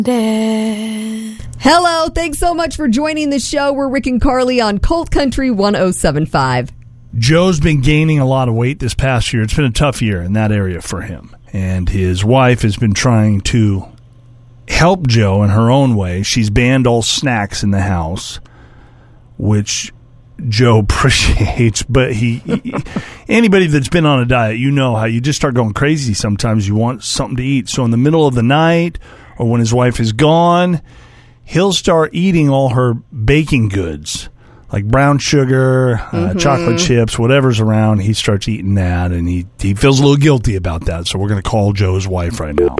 Hello, thanks so much for joining the show. We're Rick and Carly on Colt Country 107.5. Joe's been gaining a lot of weight this past year. It's been a tough year in that area for him. And his wife has been trying to help Joe in her own way. She's banned all snacks in the house, which Joe appreciates. But anybody that's been on a diet, you know how you just start going crazy sometimes. You want something to eat. So in the middle of the night or when his wife is gone, he'll start eating all her baking goods, like brown sugar, chocolate chips, whatever's around. He starts eating that, and he feels a little guilty about that. So we're going to call Joe's wife right now.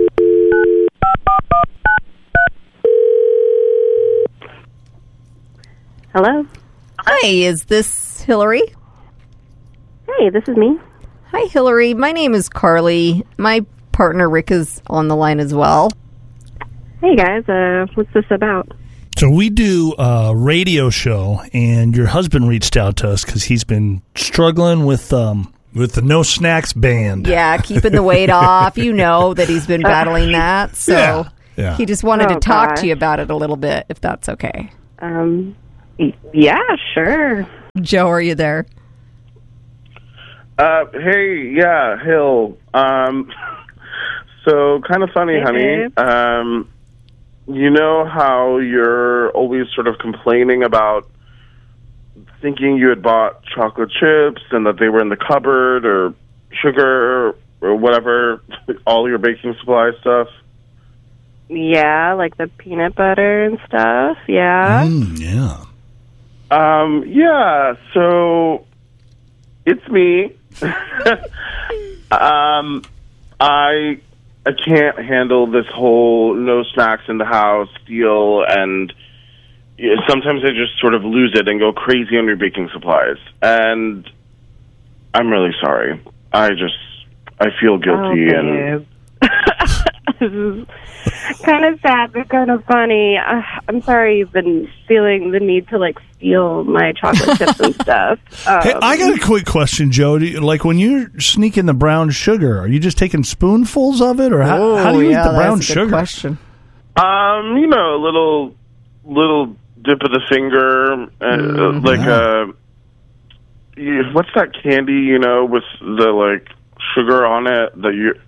Hello? Hi, is this Hillary? Hey, this is me. Hi, Hillary. My name is Carly. My partner, Rick, is on the line as well. Hey, guys. What's this about? So we do a radio show, and your husband reached out to us because he's been struggling with the no snacks ban. Yeah, keeping the weight off. You know that he's been battling that. So Yeah. he just wanted to talk to you about it a little bit, if that's okay. Yeah, sure. Joe, are you there? Hey, yeah, Hill. So kind of funny, Hey, honey. babe. You know how you're always sort of complaining about thinking you had bought chocolate chips and that they were in the cupboard, or sugar or whatever, all your baking supply stuff? Yeah, like the peanut butter and stuff. Yeah. Yeah. Yeah, so it's me. I can't handle this whole no snacks in the house deal, and sometimes I just sort of lose it and go crazy on your baking supplies. And I'm really sorry. I feel guilty. And this is kind of sad, but kind of funny. I'm sorry you've been feeling the need to, like, steal my chocolate chips and stuff. Hey, I got a quick question, Joe. Like, when you're sneaking the brown sugar, are you just taking spoonfuls of it, or how do you eat the brown that's a sugar? good question. You know, a little dip of the finger, what's that candy, you know, with the, like, sugar on it that you...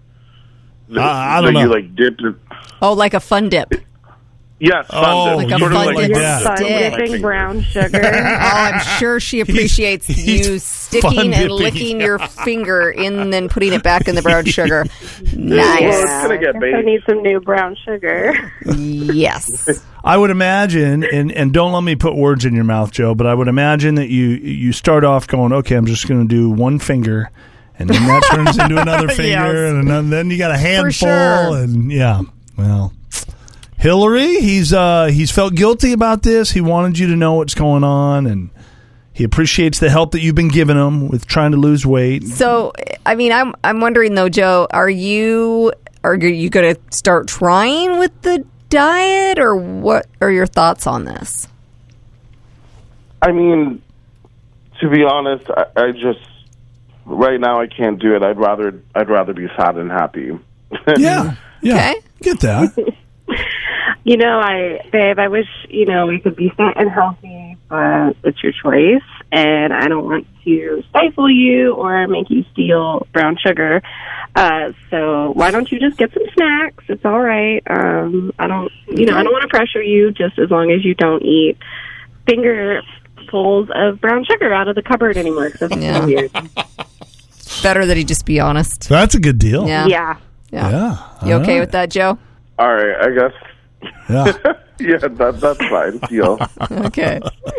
I don't know. You, like, dip it. Oh, like a fun dip. Yes, fun dip. like a Sort of fun like dip that. Dipping brown sugar. Oh, I'm sure she appreciaes you sticking and licking your finger in and then putting it back in the brown sugar. Nice. Well, it's gonna get I baked. need some new brown sugar. Yes. I would imagine, and don't let me put words in your mouth, Joe, but I would imagine that you start off going, okay, I'm just going to do one finger, and then that turns into another finger, Yes. and then you got a handful, sure. and well, Hillary, he's felt guilty about this. He wanted you to know what's going on, and he appreciates the help that you've been giving him with trying to lose weight. So, I mean, I'm wondering though, Joe, are you going to start trying with the diet, or what are your thoughts on this? I mean, to be honest, I just right now I can't do it. I'd rather be fat and happy. Yeah, Okay. Get that. You know, babe, I wish, you know, we could be fat and healthy, but it's your choice, and I don't want to stifle you or make you steal brown sugar. So why don't you just get some snacks? It's all right. I don't want to pressure you, just as long as you don't eat fingerfuls of brown sugar out of the cupboard anymore, because that's so weird. Better that he just be honest. That's a good deal. Yeah. Yeah. You okay All with that, Joe? All right, I guess. Yeah. Yeah, that's fine. Deal. Okay.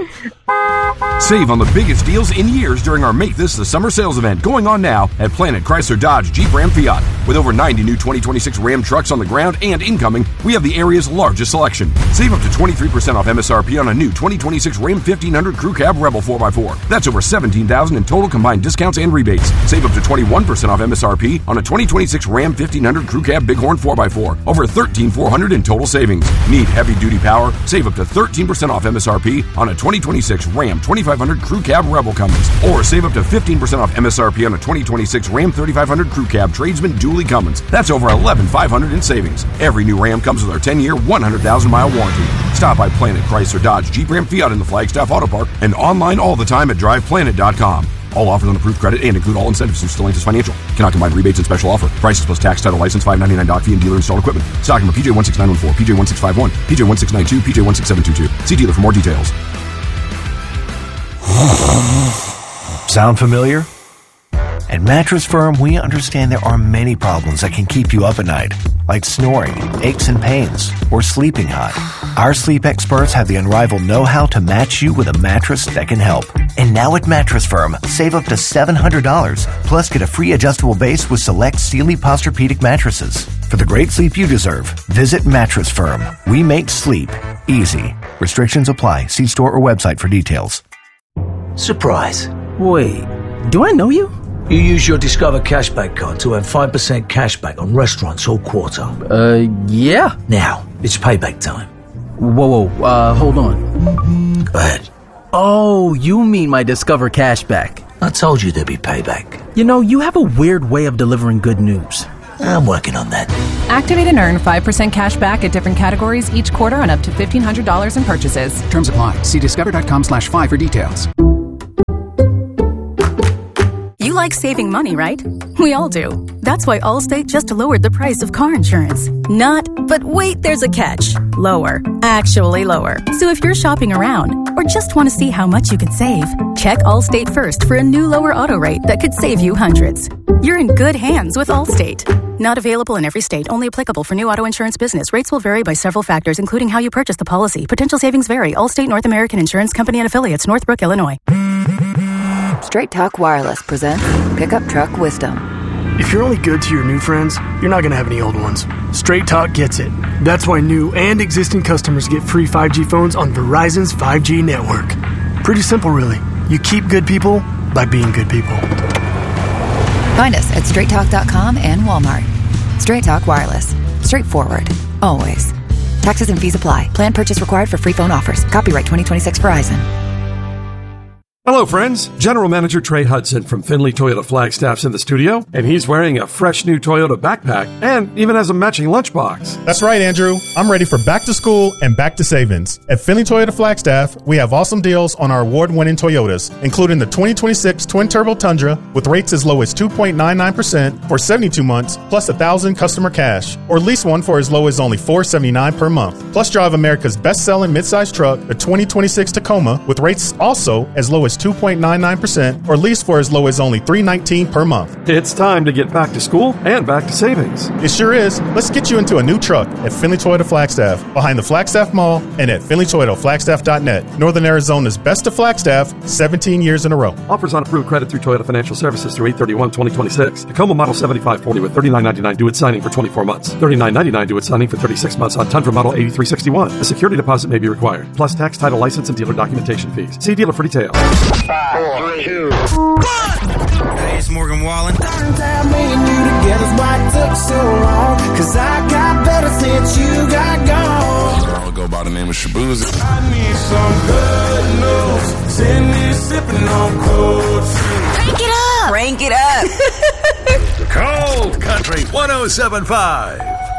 Save on the biggest deals in years during our Make This the Summer sales event going on now at Planet Chrysler Dodge Jeep Ram Fiat. With over 90 new 2026 Ram trucks on the ground and incoming, we have the area's largest selection. Save up to 23% off MSRP on a new 2026 Ram 1500 Crew Cab Rebel 4x4. That's over $17,000 in total combined discounts and rebates. Save up to 21% off MSRP on a 2026 Ram 1500 Crew Cab Bighorn 4x4. Over $13,400 in total savings. Need heavy-duty power? Save up to 13% off MSRP on a 2026 2026 Ram 2500 Crew Cab Rebel Cummins. Or save up to 15% off MSRP on a 2026 Ram 3500 Crew Cab Tradesman Dually Cummins. That's over $11,500 in savings. Every new Ram comes with our 10-year, 100,000-mile warranty. Stop by Planet Chrysler Dodge Jeep Ram Fiat in the Flagstaff Auto Park and online all the time at DrivePlanet.com. All offers on approved credit and include all incentives through Stellantis Financial. Cannot combine rebates and special offer. Prices plus tax, title, license, $5.99 dock fee, and dealer installed equipment. Stock number PJ16914, PJ1651, PJ1692, PJ16722. See dealer for more details. Sound familiar? At Mattress Firm, we understand there are many problems that can keep you up at night, like snoring, aches and pains, or sleeping hot. Our sleep experts have the unrivaled know-how to match you with a mattress that can help. And now at Mattress Firm, save up to $700, plus get a free adjustable base with select Sealy Posturepedic mattresses. For the great sleep you deserve, visit Mattress Firm. We make sleep easy. Restrictions apply. See store or website for details. Surprise. Wait, do I know you? You use your Discover Cashback card to have 5% cashback on restaurants all quarter. Yeah. Now, it's payback time. Whoa, hold on. Go ahead. Oh, you mean my Discover Cashback. I told you there'd be payback. You know, you have a weird way of delivering good news. I'm working on that. Activate and earn 5% cash back at different categories each quarter on up to $1,500 in purchases. Terms apply. See discover.com/5 for details. You like saving money, right? We all do. That's why Allstate just lowered the price of car insurance. Not, but wait, there's a catch. Lower. Actually lower. So if you're shopping around or just want to see how much you could save, check Allstate first for a new lower auto rate that could save you hundreds. You're in good hands with Allstate. Not available in every state. Only applicable for new auto insurance business. Rates will vary by several factors, including how you purchase the policy. Potential savings vary. Allstate North American Insurance Company and Affiliates, Northbrook, Illinois. Straight Talk Wireless presents Pickup Truck Wisdom. If you're only good to your new friends, you're not going to have any old ones. Straight Talk gets it. That's why new and existing customers get free 5G phones on Verizon's 5G network. Pretty simple, really. You keep good people by being good people. Find us at straighttalk.com and Walmart. Straight Talk Wireless. Straightforward. Always. Taxes and fees apply. Plan purchase required for free phone offers. Copyright 2026 Verizon. Hello, friends. General Manager Trey Hudson from Findlay Toyota Flagstaff's in the studio, and he's wearing a fresh new Toyota backpack and even has a matching lunchbox. That's right, Andrew. I'm ready for back to school and back to savings. At Findlay Toyota Flagstaff, we have awesome deals on our award-winning Toyotas, including the 2026 Twin-Turbo Tundra with rates as low as 2.99% for 72 months, plus $1,000 customer cash, or lease one for as low as only $479 per month. Plus, drive America's best-selling midsize truck, the 2026 Tacoma, with rates also as low as 2.99% or lease for as low as only $319 per month. It's time to get back to school and back to savings. It sure is. Let's get you into a new truck at Findlay Toyota Flagstaff, behind the Flagstaff Mall and at FindlayToyotaFlagstaff.net. Northern Arizona's best of Flagstaff, 17 years in a row. Offers on approved credit through Toyota Financial Services through 8/31/2026. Tacoma Model 7540 with $39.99 due at signing for 24 months. $39.99 due at signing for 36 months on Tundra Model 8361. A security deposit may be required, plus tax, title, license, and dealer documentation fees. See dealer for details. 5, 4, 2, 1. Hey, it's Morgan Wallen. Time me and you together's why it took so long. Cause I got better since you got gone. I'll go by the name of Shabuzi. I need some good news. Send me sipping on cold Crank it up. Crank it up. Cold Country 107.5.